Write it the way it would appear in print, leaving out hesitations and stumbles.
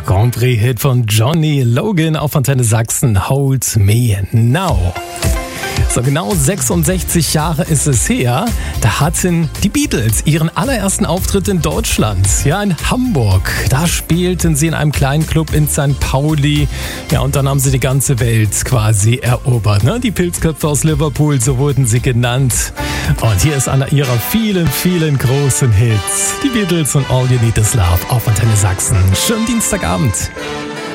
Grand Prix-Hit von Johnny Logan auf Antenne Sachsen, Hold Me Now. So genau 66 Jahre ist es her, da hatten die Beatles ihren allerersten Auftritt in Deutschland. Ja, in Hamburg. Da spielten sie in einem kleinen Club in St. Pauli. Ja, und dann haben sie die ganze Welt quasi erobert. Ne? Die Pilzköpfe aus Liverpool, so wurden sie genannt. Und hier ist einer ihrer vielen, vielen großen Hits. Die Beatles und All You Need Is Love auf Antenne Sachsen. Schönen Dienstagabend.